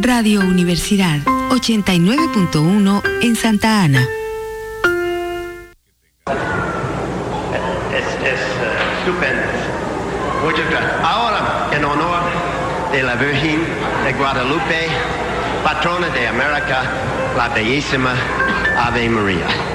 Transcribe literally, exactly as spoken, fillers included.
Radio Universidad ochenta y nueve punto uno en Santa Ana. Es, es uh, estupendo. Muchas gracias. Ahora, en honor de la Virgen de Guadalupe, patrona de América, la bellísima Ave María.